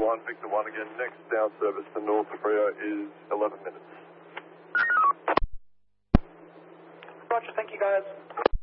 1, Victor 1 again. Next down service to North Freo is 11 minutes. Roger, thank you guys.